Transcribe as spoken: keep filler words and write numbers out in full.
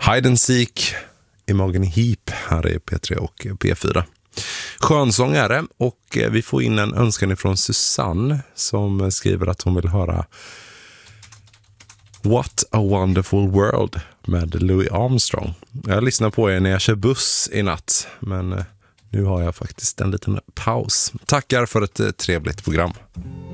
Hide and Seek, Imogen Heap här är P tre och P fyra. Skönsångare, och vi får in en önskan ifrån Susanne som skriver att hon vill höra What a Wonderful World med Louis Armstrong. Jag lyssnar på er när jag kör buss i natt, men nu har jag faktiskt en liten paus. Tackar för ett trevligt program.